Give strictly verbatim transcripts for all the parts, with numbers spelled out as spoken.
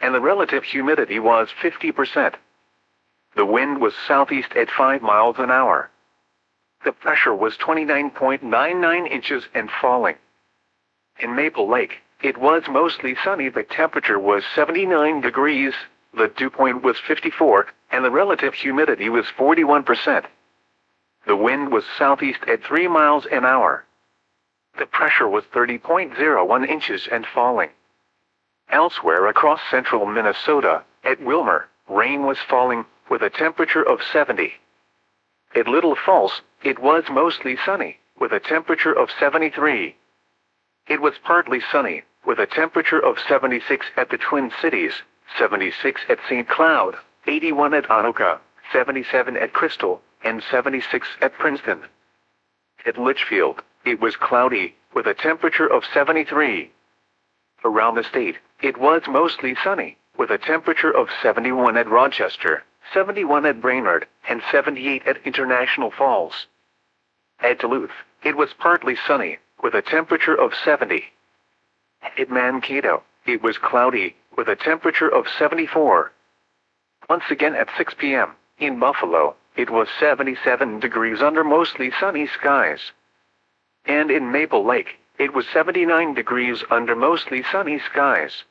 and the relative humidity was fifty percent. The wind was southeast at five miles an hour. The pressure was twenty-nine point nine nine inches and falling. In Maple Lake, it was mostly sunny. The temperature was seventy-nine degrees, the dew point was fifty-four, and the relative humidity was forty-one percent. The wind was southeast at three miles an hour. The pressure was thirty point zero one inches and falling. Elsewhere across central Minnesota, at Wilmer, rain was falling, with a temperature of seventy. At Little Falls, it was mostly sunny, with a temperature of seventy-three. It was partly sunny, with a temperature of seventy-six at the Twin Cities, seventy-six at Saint Cloud, eighty-one at Anoka, seventy-seven at Crystal, and seventy-six at Princeton. At Litchfield, it was cloudy, with a temperature of seventy-three. Around the state, it was mostly sunny, with a temperature of seventy-one at Rochester, seventy-one at Brainerd, and seventy-eight at International Falls. At Duluth, it was partly sunny, with a temperature of seventy. At Mankato, it was cloudy, with a temperature of seventy-four. Once again at six p m, in Buffalo, it was seventy-seven degrees under mostly sunny skies. And in Maple Lake, it was seventy-nine degrees under mostly sunny skies.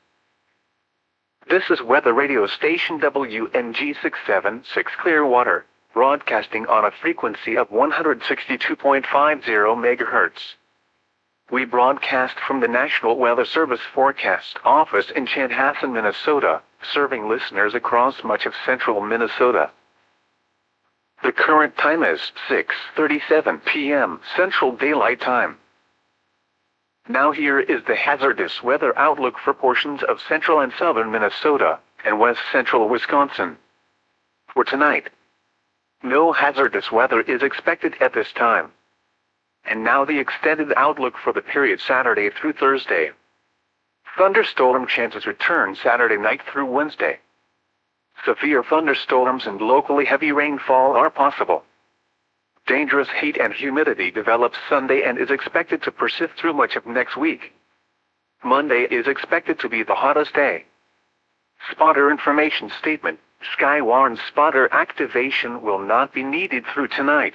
This is weather radio station W N G six seven six Clearwater, broadcasting on a frequency of one hundred sixty-two point five zero megahertz. We broadcast from the National Weather Service Forecast Office in Chanhassen, Minnesota, serving listeners across much of central Minnesota. The current time is six thirty-seven p m Central Daylight Time. Now here is the hazardous weather outlook for portions of central and southern Minnesota, and west central Wisconsin. For tonight, no hazardous weather is expected at this time. And now the extended outlook for the period Saturday through Thursday. Thunderstorm chances return Saturday night through Wednesday. Severe thunderstorms and locally heavy rainfall are possible. Dangerous heat and humidity develops Sunday and is expected to persist through much of next week. Monday is expected to be the hottest day. Spotter information statement: Skywarn spotter activation will not be needed through tonight.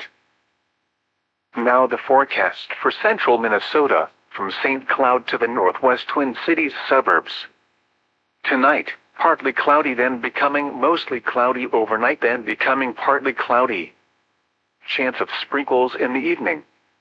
Now the forecast for central Minnesota, from Saint Cloud to the northwest Twin Cities suburbs. Tonight, partly cloudy, then becoming mostly cloudy overnight, then becoming partly cloudy. Chance of sprinkles in the evening.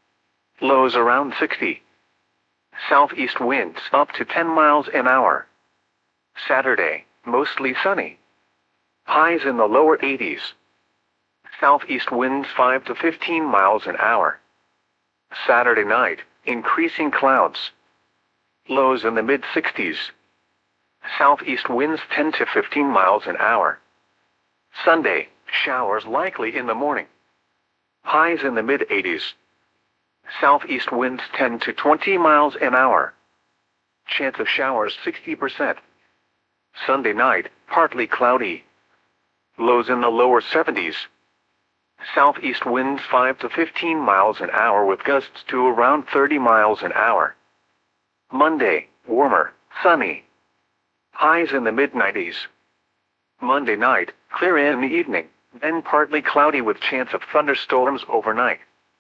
Lows around sixty. Southeast winds up to ten miles an hour. Saturday, mostly sunny. Highs in the lower eighties. Southeast winds five to fifteen miles an hour. Saturday night, increasing clouds. Lows in the mid sixties. Southeast winds ten to fifteen miles an hour. Sunday, showers likely in the morning. Highs in the mid eighties. Southeast winds ten to twenty miles an hour. Chance of showers sixty percent. Sunday night, partly cloudy. Lows in the lower seventies. Southeast winds five to fifteen miles an hour with gusts to around thirty miles an hour. Monday, warmer, sunny. Highs in the mid nineties. Monday night, clear in the evening, then partly cloudy with chance of thunderstorms overnight.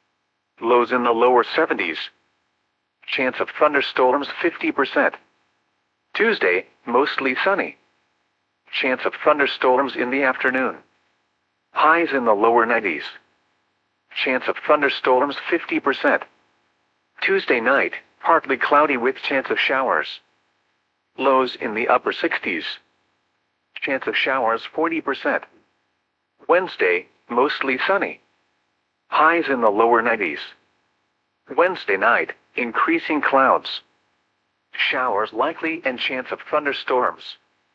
Lows in the lower seventies. Chance of thunderstorms fifty percent. Tuesday, mostly sunny. Chance of thunderstorms in the afternoon. Highs in the lower nineties. Chance of thunderstorms fifty percent. Tuesday night, partly cloudy with chance of showers. Lows in the upper sixties. Chance of showers forty percent. Wednesday, mostly sunny. Highs in the lower nineties. Wednesday night, increasing clouds. Showers likely and chance of thunderstorms.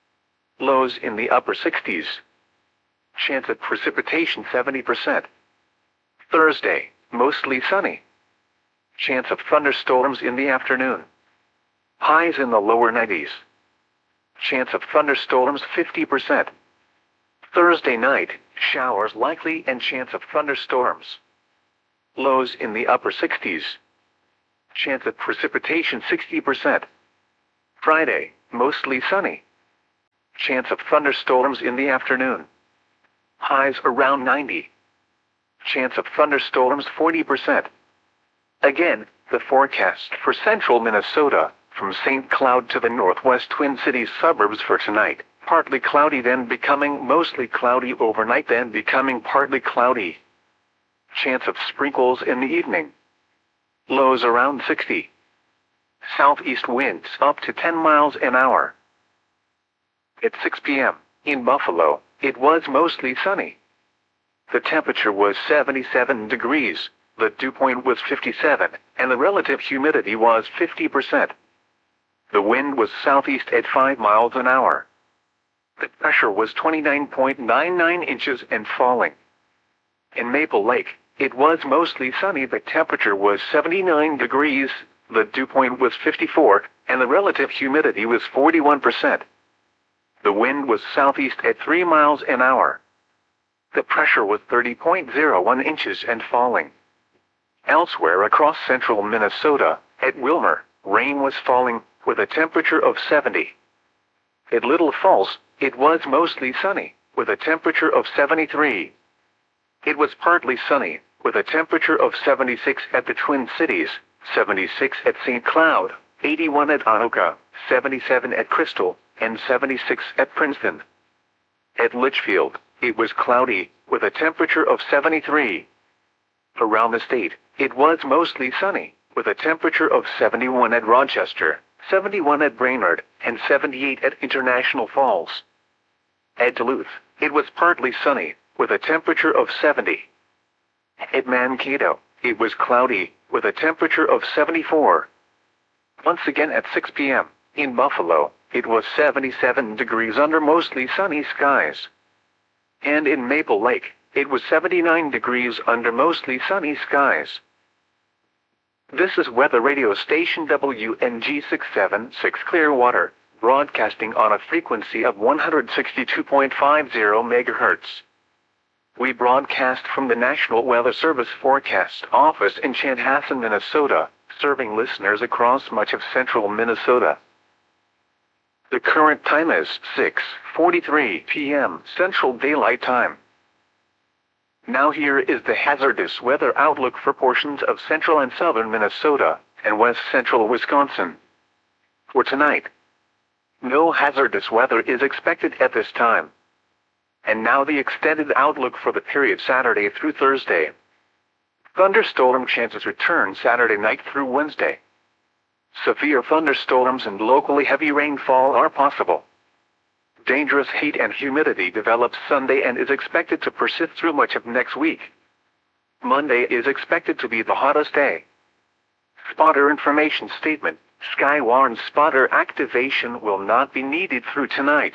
Lows in the upper sixties. Chance of precipitation seventy percent. Thursday, mostly sunny. Chance of thunderstorms in the afternoon. Highs in the lower nineties. Chance of thunderstorms fifty percent. Thursday night, showers likely and chance of thunderstorms. Lows in the upper sixties. Chance of precipitation sixty percent. Friday, mostly sunny. Chance of thunderstorms in the afternoon. Highs around ninety. Chance of thunderstorms forty percent. Again, the forecast for central Minnesota, from Saint Cloud to the northwest Twin Cities suburbs for tonight. Partly cloudy, then becoming mostly cloudy overnight, then becoming partly cloudy. Chance of sprinkles in the evening. Lows around sixty. Southeast winds up to ten miles an hour. At six p m in Buffalo, it was mostly sunny. The temperature was seventy-seven degrees, the dew point was fifty-seven, and the relative humidity was fifty percent. The wind was southeast at five miles an hour. The pressure was twenty-nine point nine nine inches and falling. In Maple Lake, it was mostly sunny. The temperature was seventy-nine degrees, the dew point was fifty-four, and the relative humidity was forty-one percent. The wind was southeast at three miles an hour. The pressure was thirty point zero one inches and falling. Elsewhere across central Minnesota, at Wilmer, rain was falling, with a temperature of seventy. At Little Falls, it was mostly sunny, with a temperature of seventy-three. It was partly sunny, with a temperature of seventy-six at the Twin Cities, seventy-six at Saint Cloud, eighty-one at Anoka, seventy-seven at Crystal, and seventy-six at Princeton. At Litchfield, it was cloudy, with a temperature of seventy-three. Around the state, it was mostly sunny, with a temperature of seventy-one at Rochester, seventy-one at Brainerd, and seventy-eight at International Falls. At Duluth, it was partly sunny, with a temperature of seventy. At Mankato, it was cloudy, with a temperature of seventy-four. Once again at six p m, in Buffalo, it was seventy-seven degrees under mostly sunny skies. And in Maple Lake, it was seventy-nine degrees under mostly sunny skies. This is weather radio station W N G six seven six Clearwater, broadcasting on a frequency of one hundred sixty-two point five zero megahertz. We broadcast from the National Weather Service Forecast Office in Chanhassen, Minnesota, serving listeners across much of central Minnesota. The current time is six forty-three p m Central Daylight Time. Now here is the hazardous weather outlook for portions of central and southern Minnesota and west central Wisconsin. For tonight, no hazardous weather is expected at this time. And now the extended outlook for the period Saturday through Thursday. Thunderstorm chances return Saturday night through Wednesday. Severe thunderstorms and locally heavy rainfall are possible. Dangerous heat and humidity develops Sunday and is expected to persist through much of next week. Monday is expected to be the hottest day. Spotter information statement: Skywarn spotter activation will not be needed through tonight.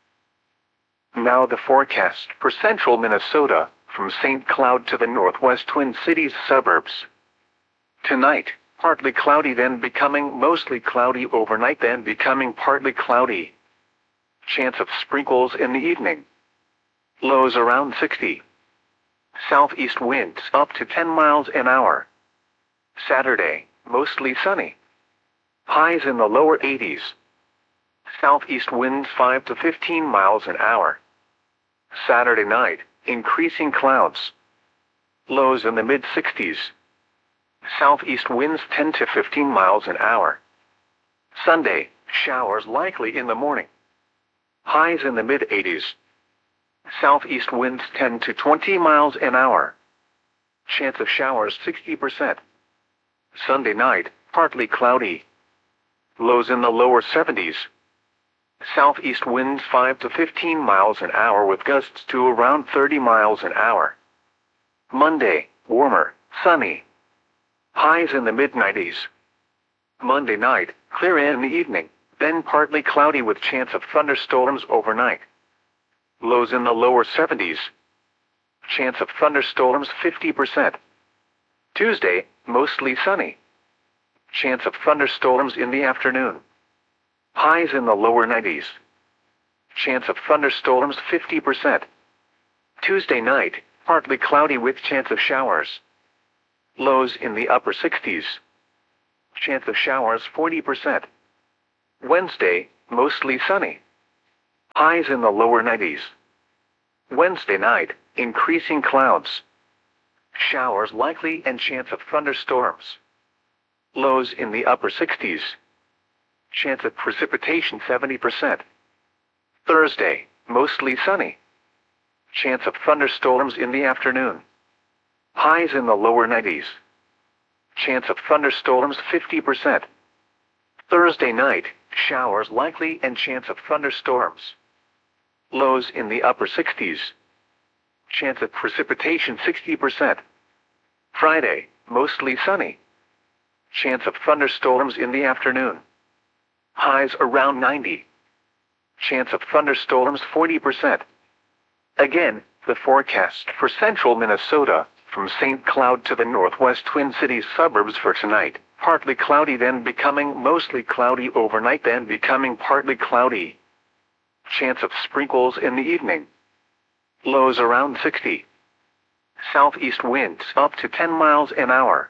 Now the forecast for central Minnesota, from Saint Cloud to the northwest Twin Cities suburbs. Tonight, partly cloudy, then becoming mostly cloudy overnight, then becoming partly cloudy. Chance of sprinkles in the evening. Lows around sixty. Southeast winds up to ten miles an hour. Saturday, mostly sunny. Highs in the lower eighties. Southeast winds five to fifteen miles an hour. Saturday night, increasing clouds. Lows in the mid sixties. Southeast winds ten to fifteen miles an hour. Sunday, showers likely in the morning. Highs in the mid eighties. Southeast winds ten to twenty miles an hour. Chance of showers sixty percent. Sunday night, partly cloudy. Lows in the lower seventies. Southeast winds five to fifteen miles an hour with gusts to around thirty miles an hour. Monday, warmer, sunny. Highs in the mid nineties. Monday night, clear in the evening, then partly cloudy with chance of thunderstorms overnight. Lows in the lower seventies. Chance of thunderstorms fifty percent. Tuesday, mostly sunny. Chance of thunderstorms in the afternoon. Highs in the lower nineties. Chance of thunderstorms fifty percent. Tuesday night, partly cloudy with chance of showers. Lows in the upper sixties. Chance of showers forty percent. Wednesday, mostly sunny. Highs in the lower nineties. Wednesday night, increasing clouds. Showers likely and chance of thunderstorms. Lows in the upper sixties. Chance of precipitation seventy percent. Thursday, mostly sunny. Chance of thunderstorms in the afternoon. Highs in the lower nineties. Chance of thunderstorms fifty percent. Thursday night, showers likely and chance of thunderstorms. Lows in the upper sixties. Chance of precipitation sixty percent. Friday, mostly sunny. Chance of thunderstorms in the afternoon. Highs around ninety. Chance of thunderstorms forty percent. Again, the forecast for central Minnesota, from Saint Cloud to the northwest Twin Cities suburbs for tonight. Partly cloudy, then becoming mostly cloudy overnight, then becoming partly cloudy. Chance of sprinkles in the evening. Lows around sixty. Southeast winds up to ten miles an hour.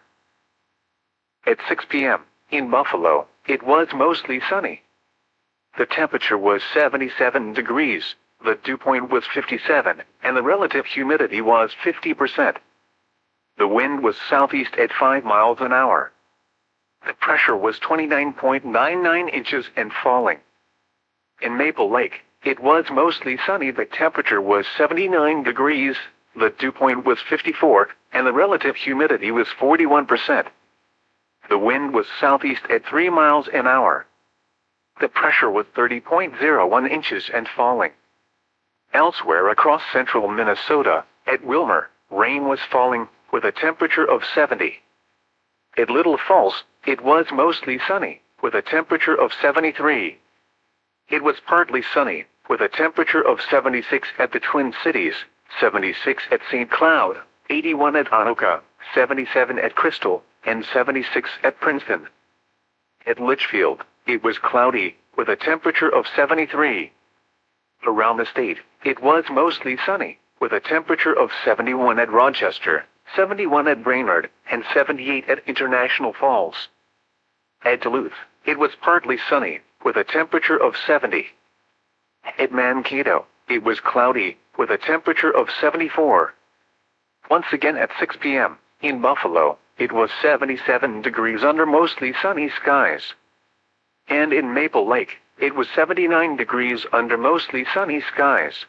At six p m, in Buffalo, it was mostly sunny. The temperature was seventy-seven degrees, the dew point was fifty-seven, and the relative humidity was fifty percent. The wind was southeast at five miles an hour. The pressure was twenty-nine point nine nine inches and falling. In Maple Lake, it was mostly sunny. The temperature was seventy-nine degrees, the dew point was fifty-four, and the relative humidity was forty-one percent. The wind was southeast at three miles an hour. The pressure was thirty point zero one inches and falling. Elsewhere across central Minnesota, at Wilmer, rain was falling, with a temperature of seventy. At Little Falls, it was mostly sunny, with a temperature of seventy-three. It was partly sunny, with a temperature of seventy-six at the Twin Cities, seventy-six at Saint Cloud, eighty-one at Anoka, seventy-seven at Crystal, and seventy-six at Princeton. At Litchfield, it was cloudy, with a temperature of seventy-three. Around the state, it was mostly sunny, with a temperature of seventy-one at Rochester, seventy-one at Brainerd, and seventy-eight at International Falls. At Duluth, it was partly sunny, with a temperature of seventy. At Mankato, it was cloudy, with a temperature of seventy-four. Once again at six p m, in Buffalo, it was seventy-seven degrees under mostly sunny skies. And in Maple Lake, it was seventy-nine degrees under mostly sunny skies.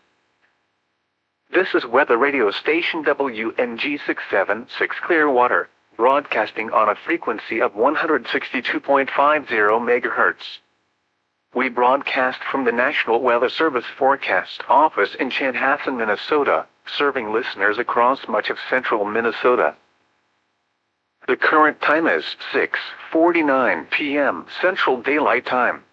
This is weather radio station W N G six seventy-six Clearwater, broadcasting on a frequency of one hundred sixty-two point five zero megahertz. We broadcast from the National Weather Service Forecast Office in Chanhassen, Minnesota, serving listeners across much of central Minnesota. The current time is six forty-nine p m Central Daylight Time.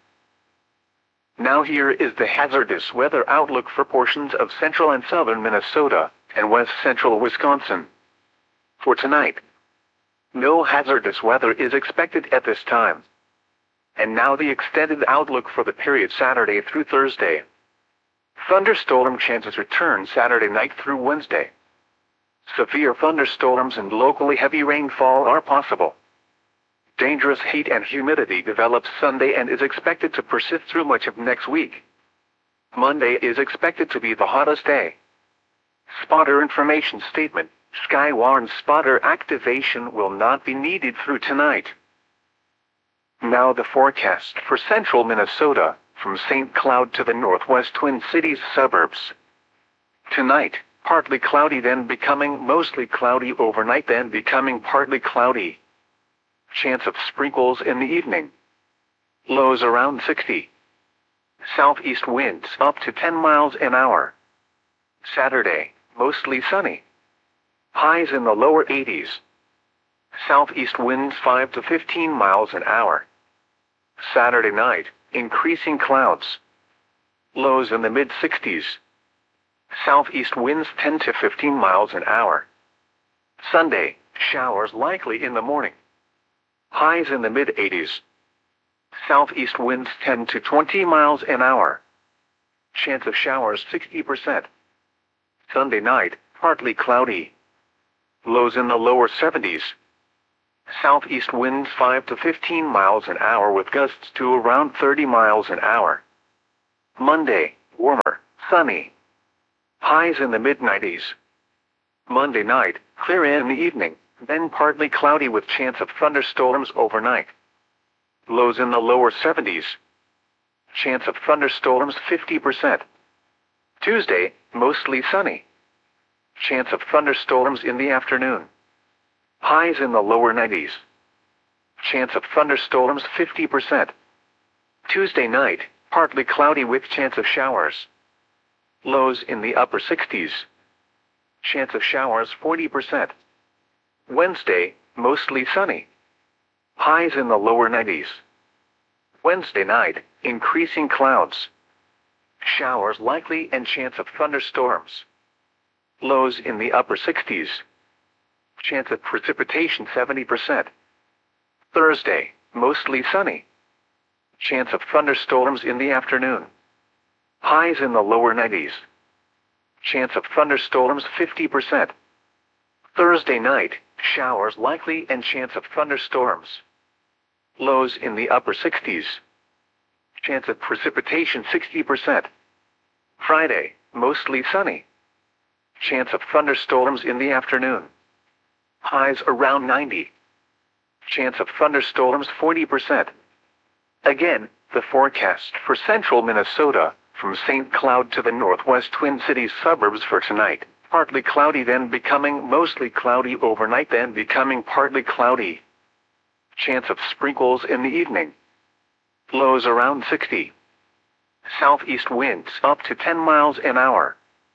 Now here is the hazardous weather outlook for portions of central and southern Minnesota and west central Wisconsin. For tonight, no hazardous weather is expected at this time. And now the extended outlook for the period Saturday through Thursday. Thunderstorm chances return Saturday night through Wednesday. Severe thunderstorms and locally heavy rainfall are possible. Dangerous heat and humidity develops Sunday and is expected to persist through much of next week. Monday is expected to be the hottest day. Spotter information statement: Skywarn spotter activation will not be needed through tonight. Now the forecast for central Minnesota, from Saint Cloud to the northwest Twin Cities suburbs. Tonight, partly cloudy, then becoming mostly cloudy overnight, then becoming partly cloudy. Chance of sprinkles in the evening. Lows around sixty. Southeast winds up to ten miles an hour. Saturday, mostly sunny. Highs in the lower eighties. Southeast winds five to fifteen miles an hour. Saturday night, increasing clouds. Lows in the mid sixties. Southeast winds ten to fifteen miles an hour. Sunday, showers likely in the morning. Highs in the mid eighties. Southeast winds ten to twenty miles an hour. Chance of showers sixty percent. Sunday night, partly cloudy. Lows in the lower seventies. Southeast winds five to fifteen miles an hour with gusts to around thirty miles an hour. Monday, Warmer, sunny. Highs in the mid nineties. Monday night, clear in the evening, then partly cloudy with chance of thunderstorms overnight. Lows in the lower seventies. Chance of thunderstorms fifty percent. Tuesday, mostly sunny. Chance of thunderstorms in the afternoon. Highs in the lower nineties. Chance of thunderstorms fifty percent. Tuesday night, partly cloudy with chance of showers. Lows in the upper sixties. Chance of showers forty percent. Wednesday, mostly sunny. Highs in the lower nineties. Wednesday night, increasing clouds. Showers likely and chance of thunderstorms. Lows in the upper sixties. Chance of precipitation seventy percent. Thursday, mostly sunny. Chance of thunderstorms in the afternoon. Highs in the lower nineties. Chance of thunderstorms fifty percent. Thursday night, showers likely and chance of thunderstorms. Lows in the upper sixties. Chance of precipitation sixty percent. Friday, mostly sunny. Chance of thunderstorms in the afternoon. Highs around ninety. Chance of thunderstorms forty percent. Again, the forecast for central Minnesota, from Saint Cloud to the northwest Twin Cities suburbs for tonight. Partly cloudy, then becoming mostly cloudy overnight, then becoming partly cloudy. Chance of sprinkles in the evening. Lows around sixty. Southeast winds up to ten miles an hour.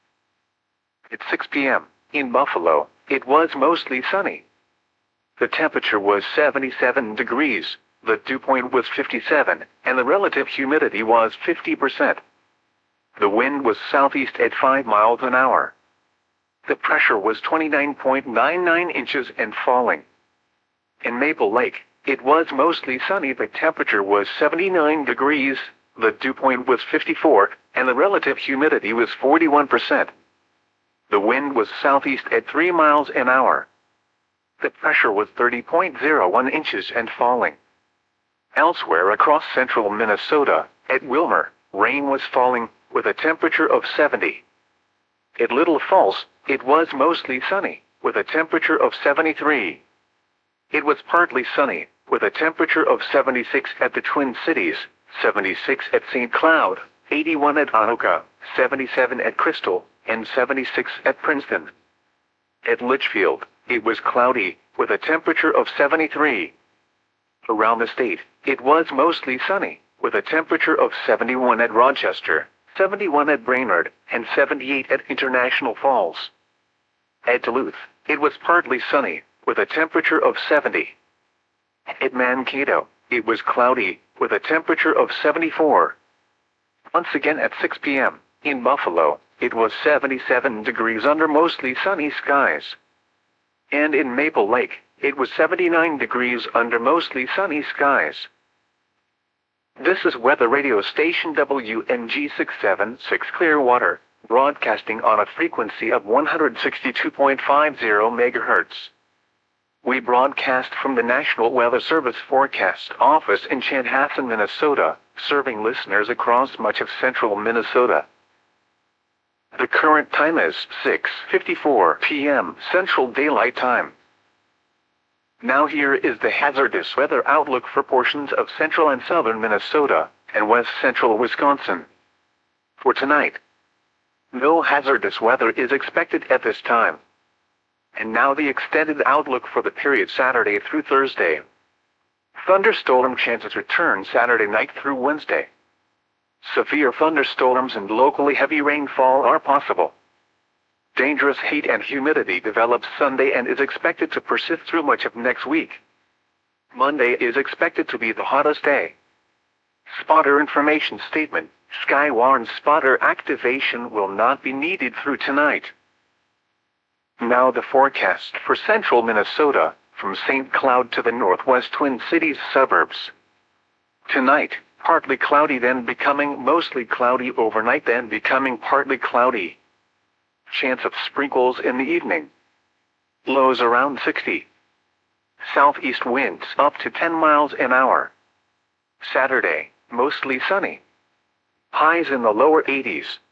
At six p m in Buffalo, it was mostly sunny. The temperature was seventy-seven degrees, the dew point was fifty-seven, and the relative humidity was fifty percent. The wind was southeast at five miles an hour. The pressure was twenty-nine point nine nine inches and falling. In Maple Lake, it was mostly sunny. The temperature was seventy-nine degrees, the dew point was fifty-four, and the relative humidity was forty-one percent. The wind was southeast at three miles an hour. The pressure was thirty point zero one inches and falling. Elsewhere across central Minnesota, at Wilmer, rain was falling, with a temperature of seventy. At Little Falls, it was mostly sunny, with a temperature of seventy-three. It was partly sunny, with a temperature of seventy-six at the Twin Cities, seventy-six at Saint Cloud, eighty-one at Anoka, seventy-seven at Crystal, and seventy-six at Princeton. At Litchfield, it was cloudy, with a temperature of seventy-three. Around the state, it was mostly sunny, with a temperature of seventy-one at Rochester, seventy-one at Brainerd, and seventy-eight at International Falls. At Duluth, it was partly sunny, with a temperature of seventy. At Mankato, it was cloudy, with a temperature of seventy-four. Once again at six p m, in Buffalo, it was seventy-seven degrees under mostly sunny skies. And in Maple Lake, it was seventy-nine degrees under mostly sunny skies. This is weather radio station W N G six seven six Clearwater, broadcasting on a frequency of one hundred sixty-two point five zero megahertz. We broadcast from the National Weather Service Forecast Office in Chanhassen, Minnesota, serving listeners across much of central Minnesota. The current time is six fifty-four p m Central Daylight Time. Now here is the hazardous weather outlook for portions of central and southern Minnesota, and west central Wisconsin. For tonight, no hazardous weather is expected at this time. And now the extended outlook for the period Saturday through Thursday. Thunderstorm chances return Saturday night through Wednesday. Severe thunderstorms and locally heavy rainfall are possible. Dangerous heat and humidity develops Sunday and is expected to persist through much of next week. Monday is expected to be the hottest day. Spotter information statement: Skywarn spotter activation will not be needed through tonight. Now the forecast for central Minnesota, from Saint Cloud to the northwest Twin Cities suburbs. Tonight, partly cloudy, then becoming mostly cloudy overnight, then becoming partly cloudy. Chance of sprinkles in the evening. Lows around sixty. Southeast winds up to ten miles an hour. Saturday, mostly sunny. highs in the lower eighties.